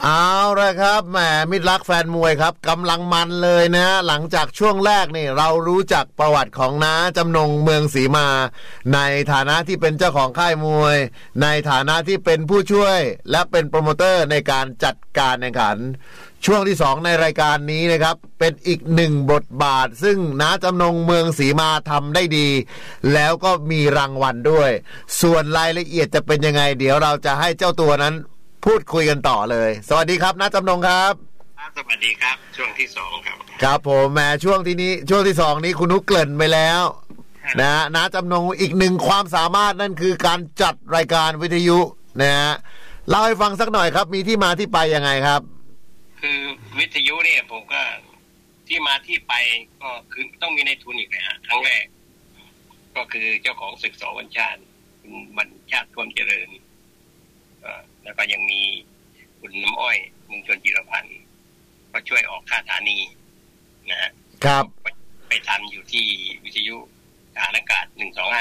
เอาละครับแหมมิตรรักแฟนมวยครับกำลังมันเลยนะหลังจากช่วงแรกนี่เรารู้จักประวัติของน้าจำนงเมืองศรีมาในฐานะที่เป็นเจ้าของค่ายมวยในฐานะที่เป็นผู้ช่วยและเป็นโปรโมเตอร์ในการจัดการแข่งขันช่วงที่2ในรายการนี้นะครับเป็นอีก1บทบาทซึ่งน้าจำนงเมืองศรีมาทำได้ดีแล้วก็มีรางวัลด้วยส่วนรายละเอียดจะเป็นยังไงเดี๋ยวเราจะให้เจ้าตัวนั้นพูดคุยกันต่อเลยสวัสดีครับน้าจำนงครับสวัสดีครับช่วงที่2ครับครับผมแหมช่วงที่2นี้คุณนุ๊กเกริ่นไปแล้วนะน้าจำนงอีกหนึ่งความสามารถนั่นคือการจัดรายการวิทยุนะฮะเล่าให้ฟังสักหน่อยครับมีที่มาที่ไปยังไงครับคือวิทยุเนี่ยผมก็ที่มาที่ไปก็คือต้องมีในทุนอีกนะฮะครั้งแรกก็คือเจ้าของศึกสวัญชาติคุณบรรชาติท่วมเจริญแล้วก็ยังมีคุณน้ำอ้อยมุงชนจิรพันธ์ก็ช่วยออกค่าสถานีนะฮะครับไปทำอยู่ที่วิทยุฐานอากาศ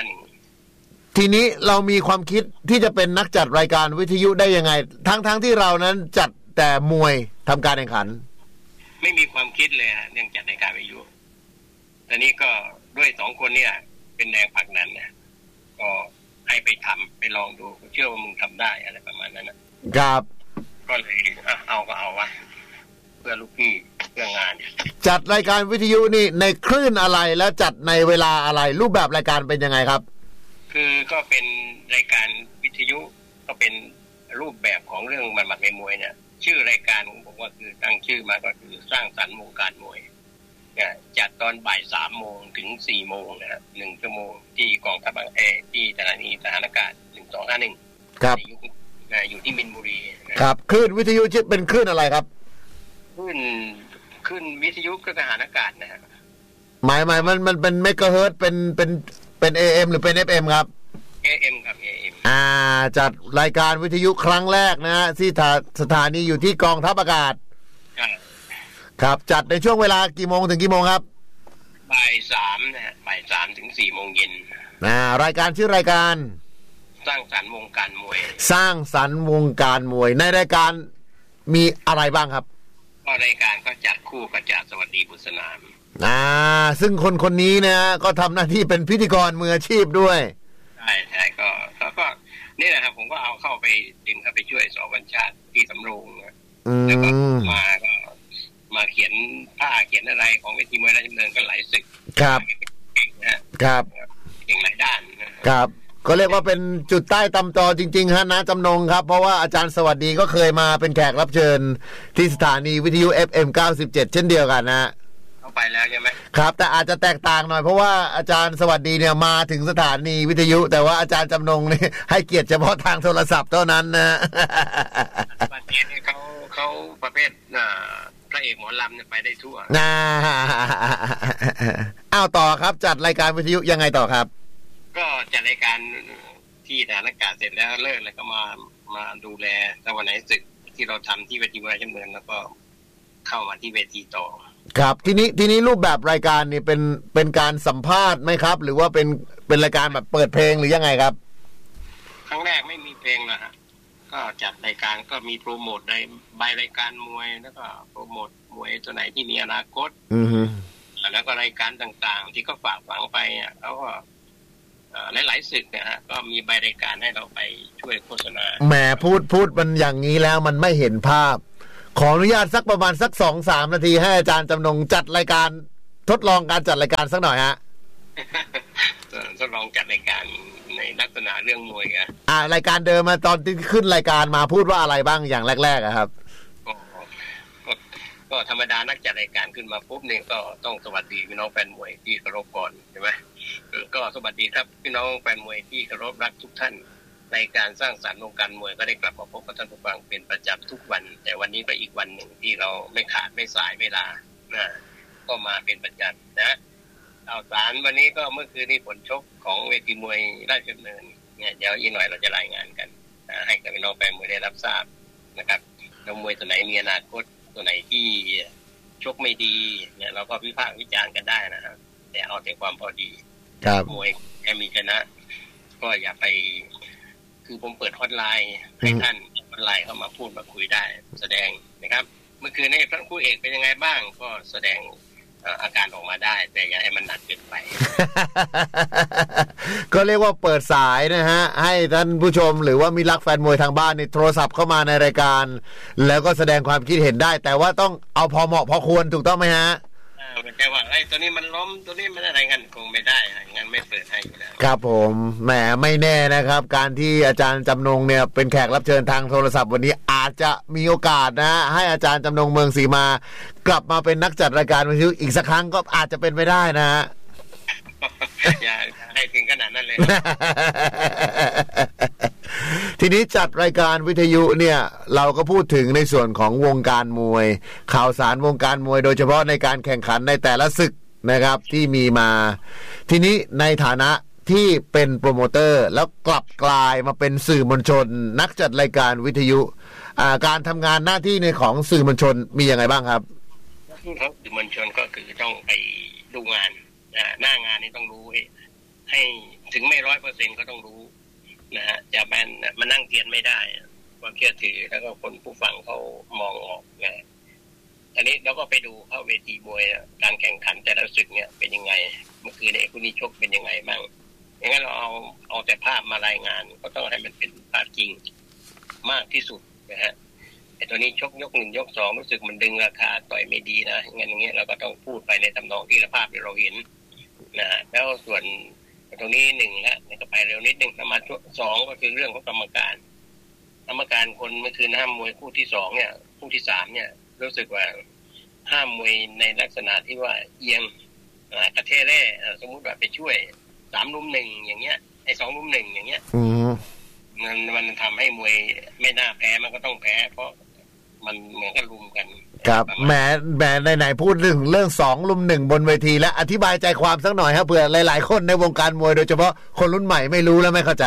1251 ทีนี้เรามีความคิดที่จะเป็นนักจัดรายการวิทยุได้ยังไงทั้งที่เรานั้นจัดแต่มวยทำการแข่งขันไม่มีความคิดเลยฮะเรื่องจัดรายการวิทยุแต่นี้ก็ด้วย2คนเนี่ยเป็นแรงผลักดันนะก็ให้ไปทำไปลองดูเชื่อว่ามึงทำได้อะไรประมาณนั้นนะครับก็เลยเอาวะเพื่อลูกพี่เพื่องานจัดรายการวิทยุนี่ในคลื่นอะไรแล้วจัดในเวลาอะไรรูปแบบรายการเป็นยังไงครับคือก็เป็นรายการวิทยุก็เป็นรูปแบบของเรื่องหมัดมวยเนี่ยชื่อรายการของผมก็คือตั้งชื่อมาก็คือสร้างสรรค์วงการมวยจัดตอนบ่าย 3:00 นถึง 4:00 นนะครับ1ชั่วโมงที่กองทัพที่สถานีทหารอากาศ1251 ครับอยู่ที่มินบุรีครับคลื่นวิทยุชื่อเป็นคลื่นอะไรครับคลื่นวิทยุก็ทหารอากาศนะฮะหมายมันเป็นเมกะเฮิรตซ์เป็น AM หรือเป็น FM ครับ AM ครับ AM จัดรายการวิทยุครั้งแรกนะฮะที่สถานีอยู่ที่กองทัพอากาศครับจัดในช่วงเวลากี่โมงถึงกี่โมงครับบ่าย 3นะฮะบ่าย 3 ถึง 4 โมงเย็นรายการชื่อรายการสร้างสรรค์วงการมวยสร้างสรรค์วงการมวยในรายการมีอะไรบ้างครับก็รายการก็จัดคู่กับจ่าสวัสดีบุษนามซึ่งคนนี้นะก็ทำหน้าที่เป็นพิธีกรมืออาชีพด้วยใช่ก็นี่แหละครับผมก็เอาเข้าไปดึงเข้าไปช่วยสวัญชาติที่สำโรงแล้วก็มาเขียนผ้าเขียนอะไรของเวทีมวยราชดำเนินก็หลายศึกครับครับเก่งหลายด้านครับก็เรียกว่าเป็นจุดใต้ตำตอจริงๆฮะนะจำนงครับเพราะว่าอาจารย์สวัสดีก็เคยมาเป็นแขกรับเชิญที่สถานีวิทยุ FM 97เช่นเดียวกันนะเข้าไปแล้วใช่ไหมครับแต่อาจจะแตกต่างหน่อยเพราะว่าอาจารย์สวัสดีเนี่ยมาถึงสถานีวิทยุแต่ว่าอาจารย์จำนงนี่ให้เกียรติเฉพาะทางโทรศัพท์เท่านั้นนะประเทศนี้เขาประเภทพระเอกหมอลำเนี่ยไปได้ทั่วต่อครับจัดรายการวิทยุยังไงต่อครับก็จัดรายการที่ฐานอากาศเสร็จแล้วเลิกแล้วก็มาดูแลตะวันไหนศึกที่เราทำที่เวทีราชดำเนินแล้วก็เข้ามาที่เวทีต่อครับทีนี้รูปแบบรายการนี่เป็นการสัมภาษณ์ไหมครับหรือว่าเป็นรายการแบบเปิดเพลงหรือยังไงครับครั้งแรกไม่มีเพลงนะฮะก็จัดรายการก็มีโปรโมทในใบรายการมวยแล้วก็โปรโมทมวยตัวไหนที่มีอนาคตแล้วก็รายการต่างๆที่ก็ฝากฝังไปเขาก็หลายๆศึกนะฮะก็มีใบรายการให้เราไปช่วยโฆษณาแหมพูดมันอย่างนี้แล้วมันไม่เห็นภาพขออนุญาตสักประมาณสัก 2-3 นาทีให้อาจารย์จำนงจัดรายการทดลองการจัดรายการสักหน่อยฮะทดลองจัดรายการในลักษณะเรื่องมวยกันรายการเดิมมาตอนที่ขึ้นรายการมาพูดว่าอะไรบ้างอย่างแรกๆครับก็ธรรมดานักจัดรายการขึ้นมาปุ๊บเนี่ยก็ต้องสวัสดีพี่น้องแฟนมวยที่เคารพก่อนใช่ไหมก็สวัสดีครับพี่น้องแฟนมวยที่เคารพรักทุกท่านในการสร้างสรรค์วงการมวยก็ได้กลับมาพบกับท่านผู้ฟังเป็นประจำทุกวันแต่วันนี้ก็อีกวันหนึ่งที่เราไม่ขาดไม่สายเวลาก็มาเป็นประจำนะข่าวสารวันนี้ก็เมื่อคืนนี้ผลชกของเวทีมวยราชดำเนินเนี่ยเดี๋ยวอีกหน่อยเราจะรายงานกันให้กับพี่น้องแฟนมวยได้รับทราบนะครับนักมวยตัวไหนมีอนาคตตัวไหนที่ชกไม่ดีเนี่ยเราก็วิพากษ์วิจารณ์กันได้นะครับแต่เอาแต่ความพอดีมวยแค่มีชนะก็อย่าไปคือผมเปิดฮอตไลน์ให้ท่านไลน์เข้ามาพูดมาคุยได้แสดงนะครับเมื่อคืนนี้ท่านคู่เอกเป็นยังไงบ้างก็แสดงอาการออกมาได้แต่อย่าให้มันหนักเกินไปก็เรียกว่าเปิดสายนะฮะให้ท่านผู้ชมหรือว่ามีรักแฟนมวยทางบ้านนี่โทรศัพท์เข้ามาในรายการแล้วก็แสดงความคิดเห็นได้แต่ว่าต้องเอาพอเหมาะพอควรถูกต้องไหมฮะไม่ใช่ว่าไอ้ตัวนี้มันล้มตัวนี้มันอะไรกันคงไม่ได้งั้นไม่เปิดให้อยู่แล้วครับผมแหมไม่แน่นะครับการที่อาจารย์จำนงเนี่ยเป็นแขกรับเชิญทางโทรศัพท์วันนี้อาจจะมีโอกาสนะให้อาจารย์จำนงเมืองศรีมากลับมาเป็นนักจัดรายการวิทยุอีกสักครั้งก็อาจจะเป็นไปได้นะฮะอย่าให้ถึงขนาดนั้นเลยทีนี้จัดรายการวิทยุเนี่ยเราก็พูดถึงในส่วนของวงการมวยข่าวสารวงการมวยโดยเฉพาะในการแข่งขันในแต่ละศึกนะครับที่มีมาทีนี้ในฐานะที่เป็นโปรโมเตอร์แล้วกลับกลายมาเป็นสื่อมวลชนนักจัดรายการวิทยุการทำงานหน้าที่ในของสื่อมวลชนมียังไงบ้างครับสื่อมวลชนก็คือต้องไปดูงานหน้างานนี่ต้องรู้ให้ถึงไม่100%ก็ต้องรู้นะฮะจะมันนั่งเทียนไม่ได้ความเชื่อถือแล้วก็คนผู้ฟังเขามองออกนะอันนี้เราก็ไปดูเข้าเวทีมวยการแข่งขันแต่ละศึกเนี่ยเป็นยังไงเมื่อคืนคู่นี้ชกเป็นยังไงบ้างอย่างนั้นเราเอาแต่ภาพมารายงานก็ต้องให้มันเป็นภาพจริงมากที่สุดนะฮะไอ้ตัวนี้ชกยก1ยก2รู้สึกมันดึงราคาต่อยไม่ดีนะงั้นอย่างเงี้ยเราก็ต้องพูดไปในทำนองที่ภาพที่เราเห็นนะแล้วส่วนตรงนี้1แล้วก็ไปเร็วนิดนึงมา2ก็คือเรื่องของกรรมการคนเมื่อคืนห้ามมวยคู่ที่2เนี่ยคู่ที่3เนี่ยรู้สึกว่าห้ามมวยในลักษณะที่ว่าเอียงกระเทเร่สมมุติว่าไปช่วย3 ลุม 1อย่างเงี้ยไอ้2 ลุม 1อย่างเงี้ยมันทำให้มวยไม่น่าแพ้มันก็ต้องแพ้เพราะมันเหมือนกับลุมกันครับแหมไหนพูดเรื่อง2 ลุม 1บนเวทีและอธิบายใจความสักหน่อยครับเผื่อหลายๆคนในวงการมวยโดยเฉพาะคนรุ่นใหม่ไม่รู้และไม่เข้าใจ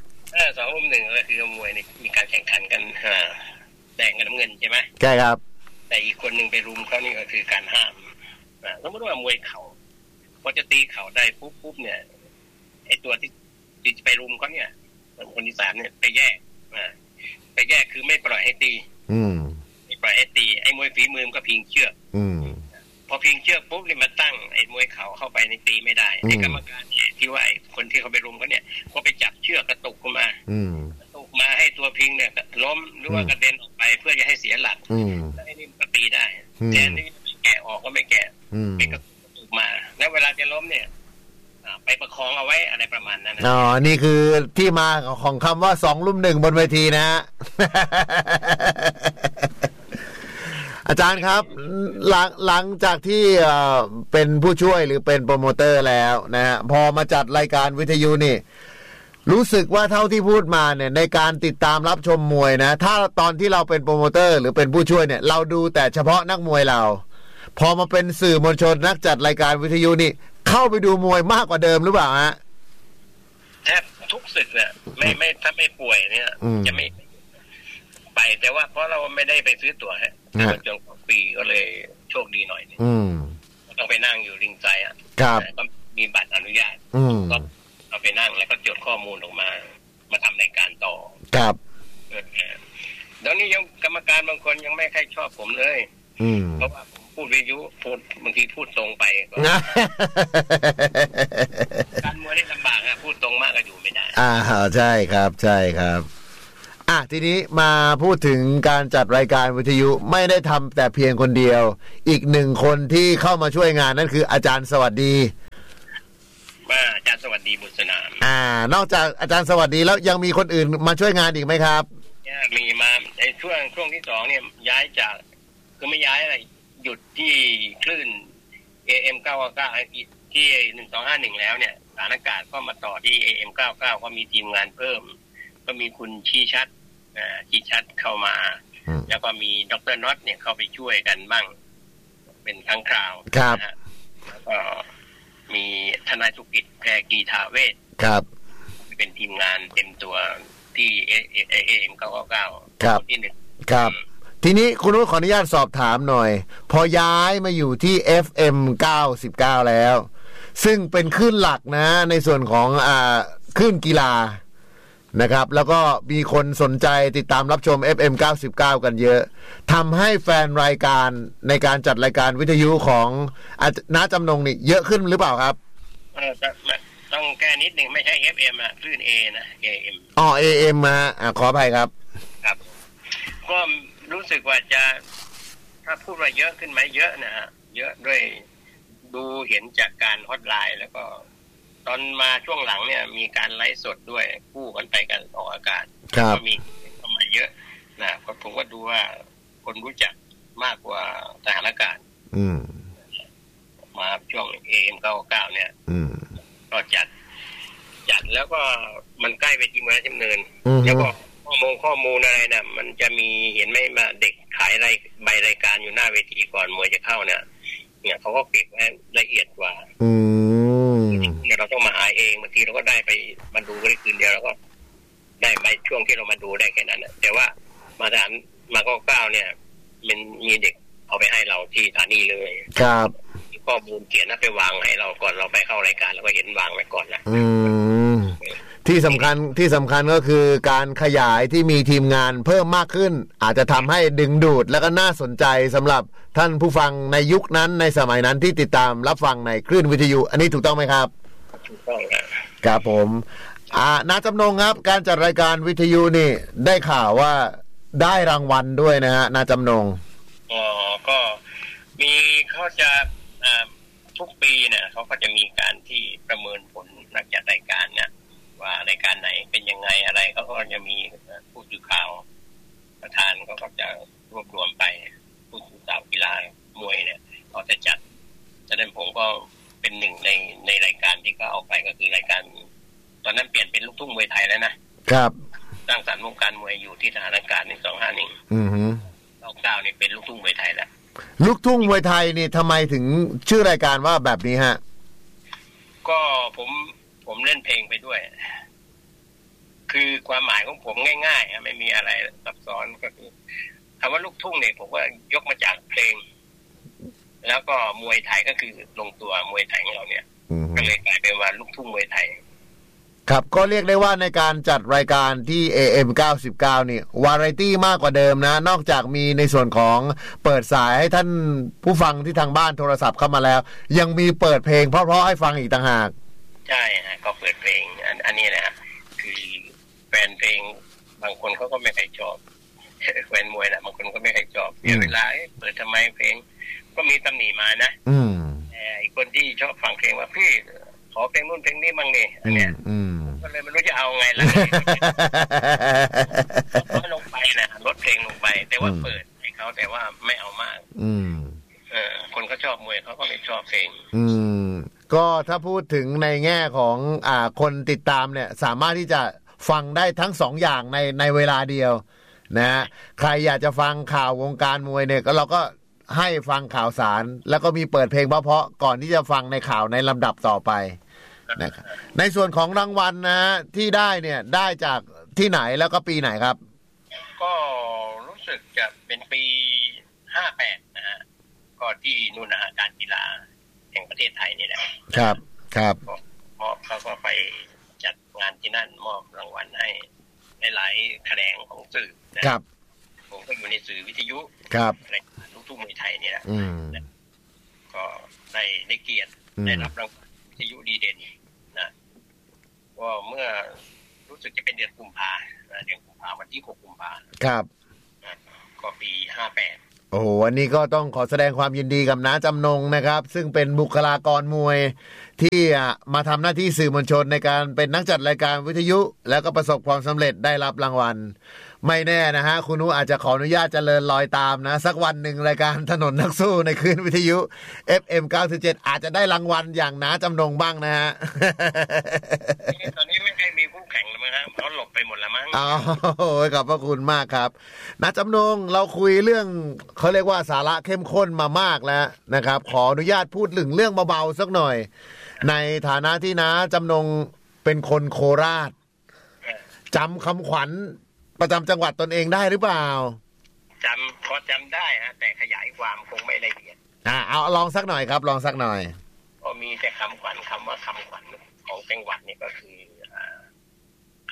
2 ลุม 1ก็คือมวยนี่มีการแข่งขันกันแดงกับน้ำเงินใช่ไหมใช่ครับแต่อีกคนหนึ่งไปรุมเขานี่ก็คือการห้ามสมมติว่ามวยเข่าพอจะตีเข่าได้ปุ๊บเนี่ยไอตัวที่ไปรุมเขาเนี่ยคนที่3เนี่ยไปแยกคือไม่ปล่อยให้ตีไม่ปล่อยให้ตีไอ้มวยฝีมือก็พิงเชือกพอพิงเชือกปุ๊บนี่มาตั้งไอ้มวยเข่าเข้าไปในตีไม่ได้ไอ้กรรมการเนี่ยที่ว่าไอ้คนที่เขาไปรุมเขาเนี่ยก็ไปจับเชือกกระตุกขึ้นมาให้ตัวพิงเนี่ยล้มหรือว่ากระเด็นออกไปเพื่อจะให้เสียหลักแล้วไอ้นี่ก็ตีได้แต่นี่ไม่แกะออกก็ไม่แกะไปกระตุกมาแล้วเวลาจะล้มเนี่ยไปประคองเอาไว้อะไรประมาณนั้นอ๋อนี่คือที่มาของคำว่า2 ลุม 1บนเวทีนะฮะ อาจารย์ครับหลังจากที่เป็นผู้ช่วยหรือเป็นโปรโมเตอร์แล้วนะฮะพอมาจัดรายการวิทยุนี่รู้สึกว่าเท่าที่พูดมาเนี่ยในการติดตามรับชมมวยนะถ้าตอนที่เราเป็นโปรโมเตอร์หรือเป็นผู้ช่วยเนี่ยเราดูแต่เฉพาะนักมวยเราพอมาเป็นสื่อมวลชนนักจัดรายการวิทยุนี่เข้าไปดูมวยมากกว่าเดิมหรือเปล่าฮะแทบทุกศึกเนี่ยไม่ถ้าไม่ป่วยเนี่ยจะไม่ไปแต่ว่าเพราะเราไม่ได้ไปซื้อตั๋วฮะจนปีก็เลยโชคดีหน่อยนึงต้องไปนั่งอยู่ริงใจอ่ะก็มีบัตรอนุญาตก็เอาไปนั่งแล้วก็จดข้อมูลออกมาทำรายการต่อครับเดี๋ยวนี้ยังกรรมการบางคนยังไม่ค่อยชอบผมเลยเพราะว่าผมพูดวิทยุพูดบางทีพูดตรงไปการมวยนี่ลำบากอะพูดตรงมากก็อยู่ไม่ได้ใช่ครับใช่ครับทีนี้มาพูดถึงการจัดรายการวิทยุไม่ได้ทำแต่เพียงคนเดียวอีก1 คนที่เข้ามาช่วยงานนั่นคืออาจารย์สวัสดีอาจารย์สวัสดีบุษนามนอกจากอาจารย์สวัสดีแล้วยังมีคนอื่นมาช่วยงานอีกไหมครับมีมาในช่วงที่2เนี่ยย้ายจากคือไม่ย้ายอะไรหยุดที่คลื่น AM 999ที่1251แล้วเนี่ยสารอากาศก็มาต่อที่ AM 99ก็มีทีมงานเพิ่มก็มีคุณชีชัดเข้ามาแล้วก็มีดร.น็อตเนี่ยเข้าไปช่วยกันบ้างเป็นครั้งคราวครับแล้วก็มีทนายสุกิจแพรกีทาเวชครับเป็นทีมงานเต็มตัวที่ AM 999 ครับที่1 ครับทีนี้คุณนุ้ยขออนุญาตสอบถามหน่อยพอย้ายมาอยู่ที่ FM 99แล้วซึ่งเป็นคลื่นหลักนะในส่วนของคลื่นกีฬานะครับแล้วก็มีคนสนใจติดตามรับชม FM 99กันเยอะทำให้แฟนรายการในการจัดรายการวิทยุของน้าจำนงนี่เยอะขึ้นหรือเปล่าครับต้องแก้นิดหนึ่งไม่ใช่ FM อ่ะคลื่น A นะ AM อ๋อ AM มาขออภัยครับครับก็รู้สึกว่าจะถ้าพูดว่าเยอะขึ้นไหมเยอะนะฮะเยอะด้วยดูเห็นจากการฮอตไลน์แล้วก็ตอนมาช่วงหลังเนี่ยมีการไลฟ์สดด้วยคู่กันไปกันออกอากาศก็มีเข้ามาเยอะนะผมก็ดูว่าคนรู้จักมากกว่าทหารอากาศมาช่วง AM99 เนี่ยก็จัดแล้วก็มันใกล้เวทีมวยราชดำเนินแล้วก็ข้อมูลอะไรนะมันจะมีเห็นไหมมาเด็กขายใบรายการอยู่หน้าเวทีก่อนมวยจะเข้าเนี่ยเขาก็เก็บไว้ละเอียดกว่าเนี่ยเราต้องมาหาเองบางทีเราก็ได้ไปมาดูได้คืนเดียวแล้วก็ได้ไปช่วงที่เรามาดูได้แค่นั้นแต่ว่ามาถามมา99เนี่ยมันมีเด็กเอาไปให้เราที่สถานีเลยครับข้อมูลเขียนนะไปวางให้เราก่อนเราไปเข้ารายการแล้วก็เห็นวางไว้ก่อนนะที่สำคัญก็คือการขยายที่มีทีมงานเพิ่มมากขึ้นอาจจะทำให้ดึงดูดและก็น่าสนใจสำหรับท่านผู้ฟังในยุคนั้นในสมัยนั้นที่ติดตามรับฟังในคลื่นวิทยุอันนี้ถูกต้องไหมครับถูกต้องครับผมน้าจำนงครับการจัดรายการวิทยุนี่ได้ข่าวว่าได้รางวัลด้วยนะฮะน้าจำนงก็มีเขาจะทุกปีเนี่ยเขาก็จะมีการที่ประเมินผลนักจัดรายการเนี่ยว่ารายการไหนเป็นยังไงอะไรเขาก็จะมีผู้สื่อข่าวประธานก็จะรวบรวมไปผู้สื่อข่าวกีฬามวยเนี่ยเขาจะจัดฉะนั้นผมก็เป็นหนึ่งในรายการที่เขาเอาไปก็คือรายการตอนนั้นเปลี่ยนเป็นลูกทุ่งมวยไทยแล้วนะครับสร้างสรรค์วงการมวยอยู่ที่ทหารอากาศใน25199นี่เป็นลูกทุ่งมวยไทยแล้วลูกทุ่งมวยไทยนี่ทำไมถึงชื่อรายการว่าแบบนี้ฮะก็ผมเล่นเพลงไปด้วยคือความหมายของผมง่ายๆไม่มีอะไรซับซ้อนก็คือคำว่าลูกทุ่งเนี่ยผมก็ยกมาจากเพลงแล้วก็มวยไทยก็คือลงตัวมวยไทยของเราเนี่ยก็เลยกลายเป็นว่าลูกทุ่งมวยไทยครับก็เรียกได้ว่าในการจัดรายการที่ AM 99นี่วาไรตี้มากกว่าเดิมนะนอกจากมีในส่วนของเปิดสายให้ท่านผู้ฟังที่ทางบ้านโทรศัพท์เข้ามาแล้วยังมีเปิดเพลงเพราะๆให้ฟังอีกต่างหากใช่ฮะก็เปิดเพลงอันนี้นะคือแฟนเพลงบางคนเขาก็ไม่ใครชอบแฟนมวยนะบางคนก็ไม่ใครชอบเวลาเปิดทำไมเพลงก็มีตำหนิมานะไอ้คนที่ชอบฟังเพลงว่าพี่ขอเพลงนู่นเพลงนี้บ้างนี่อันเนี้ยก็เลยไม่รู้จะเอาไงล่ะลดลงไปนะลดเพลงลงไปแต่ว่าเปิดให้เขาแต่ว่าไม่เอามากคนก็ชอบมวยเขาก็ไม่ชอบเพลงก็ถ้าพูดถึงในแง่ของคนติดตามเนี่ยสามารถที่จะฟังได้ทั้งสองอย่างในเวลาเดียวนะใครอยากจะฟังข่าววงการมวยเนี่ยก็เราก็ให้ฟังข่าวสารแล้วก็มีเปิดเพลงเพราะๆก่อนที่จะฟังในข่าวในลำดับต่อไปนะครับในส่วนของรางวัลนะที่ได้เนี่ยได้จากที่ไหนแล้วก็ปีไหนครับก็รู้สึกจะเป็นปี58นะฮะก็ที่นู่นนะการกีฬาแห่งประเทศไทยนี่แหละครับมอบเขาก็ไปจัดงานที่นั่นมอบรางวัลให้หลายแขนงของสื่อครับผมก็อยู่ในสื่อวิทยุครับลูกทุ่งมวยไทยนี่แหละก็ได้เกียรติได้รับรางวัลวิทยุดีเด่นนะว่าเมื่อรู้สึกจะเป็นเดือนกุมภาวันที่6กุมภาครับก็ปี58 โอ้โหวันนี้ก็ต้องขอแสดงความยินดีกับน้าจำนงนะครับซึ่งเป็นบุคลากรมวยที่มาทำหน้าที่สื่อมวลชนในการเป็นนักจัดรายการวิทยุแล้วก็ประสบความสำเร็จได้รับรางวัลไม่แน่นะฮะคุณนุอาจจะขออนุญาตเจริญรอยตามนะสักวันหนึ่งรายการถนนนักสู้ในคลื่นวิทยุ FM 97อาจจะได้รางวัลอย่างน้าจำนงบ้างนะฮะตอนนี้ไม่ได้มีคู่แข่งแล้วมั้งครับเขาหลบไปหมดแล้วมั้งโอ้ยขอบพระคุณมากครับน้าจำนงเราคุยเรื่องเขาเรียกว่าสาระเข้มข้นมามากแล้วนะครับขออนุญาตพูดถึงเรื่องเบาๆสักหน่อยในฐานะที่น้าจำนงเป็นคนโคราชจำคำขวัญประจำจังหวัดตนเองได้หรือเปล่าพอจำได้ฮะแต่ขยายความคงไม่ละเอียดเอาลองสักหน่อยครับลองสักหน่อยก็มีแต่คำขวัญคำว่าคำขวัญของจังหวัดนี่ก็คือข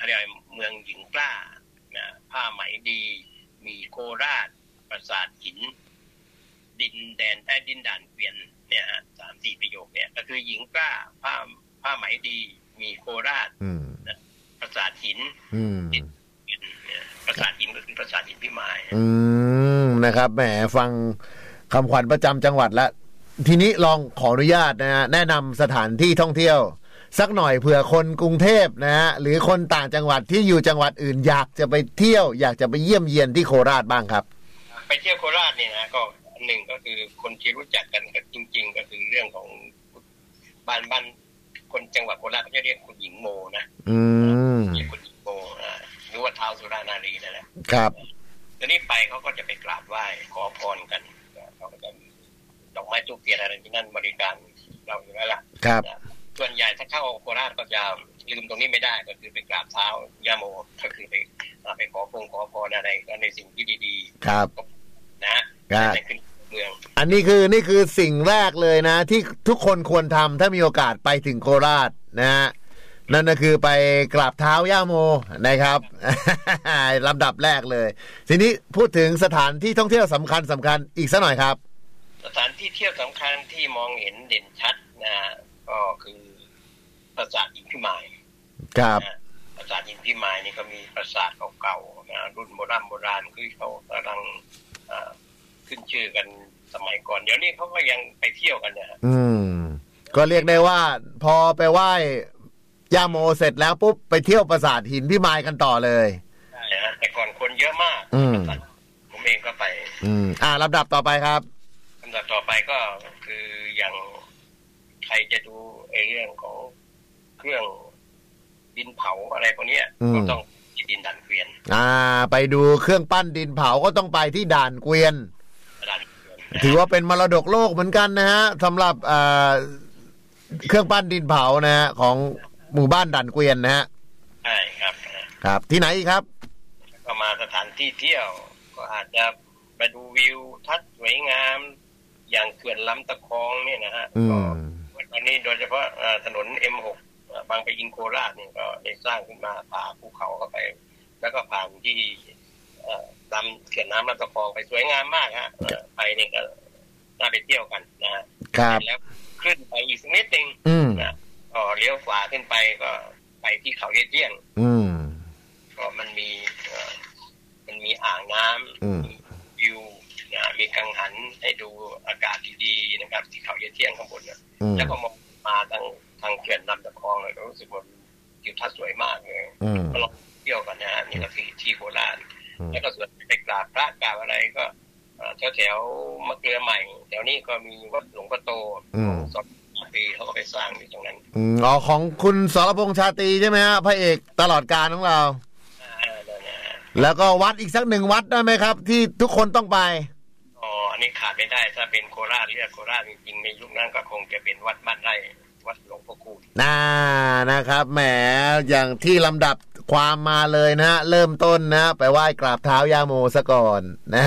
เรียกเมืองหญิงกล้านะผ้าไหมดีมีโคราชปราสาทหินดินด่านเกวียนเนี่ย3-4 ประโยคเนี่ยก็คือหญิงกล้าผ้าไหมดีมีโคราชนะปราสาทหินดินเกวียนปราสาทหินก็คือปราสาทหินพิมายนะครับแหมฟังคำขวัญประจำจังหวัดแล้วทีนี้ลองขออนุญาตนะฮะแนะนำสถานที่ท่องเที่ยวสักหน่อยเผื่อคนกรุงเทพนะฮะหรือคนต่างจังหวัดที่อยู่จังหวัดอื่นอยากจะไปเที่ยวอยากจะไปเยี่ยมเยียนที่โคราชบ้างครับไปเที่ยวโคราชเนี่ยนะก็หนึ่งก็คือคนที่รู้จักกันก็จริงๆก็คือเรื่องของบ้านคนจังหวัดโคราชเขาจะเรียกคุณหญิงโมนะเรียกคุณหญิงโมหรือว่าท้าวสุรานารีนั่นแหละครับตอนนี้ไปเขาก็จะไปกราบไหว้ขอพรกันเขาก็จะดอกไม้ทูบเทียนอะไรที่นั่นบริการเราอยู่แล้วล่ะครับส่วนใหญ่ถ้าเข้าโคราชก็จะลืมตรงนี้ไม่ได้ก็คือไปกราบเท้าย่าโมก็คือไปขอพรอะไรก็ในสิ่งที่ดีๆครับนะในขึ้นเมืองอันนี้คือสิ่งแรกเลยนะที่ทุกคนควรทำถ้ามีโอกาสไปถึงโคราชนะฮะนั่นก็คือไปกราบเท้าย่าโมนะครับ ลำดับแรกเลยทีนี้พูดถึงสถานที่ท่องเที่ยวสำคัญอีกสักหน่อยครับสถานที่เที่ยวสำคัญที่มองเห็นเด่นชัดนะก็คือปราสาทหินพิมายครับปราสาทหินพิมายนี่ก็มีปราสาทเก่าๆนะรุ่นโบราณคือเขากำลังขึ้นชื่อกันสมัยก่อนเดี๋ยวนี้เขาก็ยังไปเที่ยวกันนะก็เรียกได้ว่าพอไปไหว้ย่าโมเสร็จแล้วปุ๊บไปเที่ยวปราสาทหินพิมายกันต่อเลยใช่ฮะแต่ก่อนคนเยอะมากผมเองก็ไปลำดับต่อไปครับลำดับต่อไปก็คืออย่างใครจะดูเรื่องของเครื่องดินเผาอะไรพวกนี้ก็ต้องที่ดินด่านเกวียนไปดูเครื่องปั้นดินเผาก็ต้องไปที่ด่านเกวียนถือว่าเป็นมรดกโลกเหมือนกันนะฮะสำหรับเครื่องปั้นดินเผานะฮะของหมู่บ้านด่านเกวียนนะฮะใช่ครับที่ไหนอีกครับก็มาสถานที่เที่ยวก็อาจจะไปดูวิวทัศน์สวยงามอย่างเขื่อนลำตะคองเนี่ยนะฮะก็ตอนนี้โดยเฉพาะถนน M6 บางปะอินโคราชนี่ก็ได้สร้างขึ้นมาผ่าภูเขาเข้าไปแล้วก็ผ่านที่ลำเขื่อนน้ำลำตะคองไปสวยงามมากฮะไปนี่ก็น่าไปเที่ยวกันนะฮะแล้วขึ้นไปอีกสักนิดนึงนะเลี้ยวขวาขึ้นไปก็ไปที่เขาเยี่ยงก็มันมีอ่างน้ำวิวมีกังหันให้ดูอากาศดีๆนะครับที่เขาเยี่ยงข้างบนเนี่ยแล้วก็มองมาทางเขื่อนลำตะคองเลยรู้สึกว่าทิวทัศน์สวยมากเลยก็ลองเที่ยวกันนะฮะนี่ก็คือที่โคราชแล้วก็ส่วนไปกราบพระกราบอะไรก็แถวมะเกลือใหม่แถวนี้ก็มีวัดหลวงพ่อโตเขาก็ไปสร้างอยู่ตรงนั้นของคุณสรพงษ์ชาตรีใช่ไหมฮะพระเอกตลอดกาลของเราแล้วก็วัดอีกสักหนึ่งวัดได้ไหมครับที่ทุกคนต้องไปอันนี้ขาดไม่ได้ถ้าเป็นโคราชเรียกโคราชจริงๆในยุคนั้นก็คงจะเป็นวัดบ้านไร่วัดหลวงพ่อคูณนะครับแหมอย่างที่ลำดับความมาเลยนะเริ่มต้นนะไปไหว้กราบเท้าย่าโมซะก่อนนะ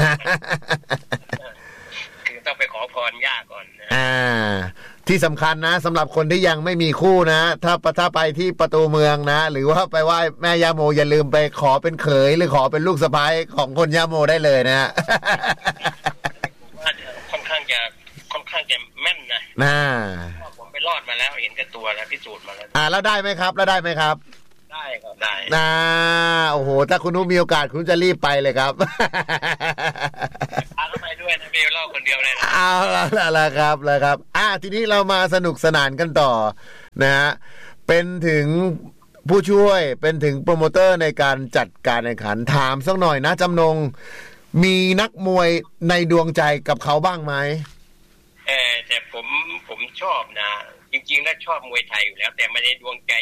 คือต้องไปขอพรย่าก่อนที่สำคัญนะสำหรับคนที่ยังไม่มีคู่นะถ้าไปที่ประตูเมืองนะหรือว่าไปไหว้แม่ย่าโมอย่าลืมไปขอเป็นเขยหรือขอเป็นลูกสะใภ้ของคนย่าโมได้เลยนะค่อนข้างจะแม่นนะผมไปรอดมาแล้วเห็นกับตัวแล้วพิสูจน์มาแล้วแล้วได้ไหมครับได้ครับได้โอ้โหถ้าคุณนุ้มีโอกาสคุณจะรีบไปเลยครับไปด้วยนะพี่เล่าคนเดียวเลยนะแล้วครับทีนี้เรามาสนุกสนานกันต่อนะฮะเป็นถึงผู้ช่วยเป็นถึงโปรโมเตอร์ในการจัดการแข่งขันถามสักหน่อยนะจำนงมีนักมวยในดวงใจกับเขาบ้างไหมแต่ผมชอบนะจริงๆแล้วชอบมวยไทยอยู่แล้วแต่ไม่ได้ดวงใจ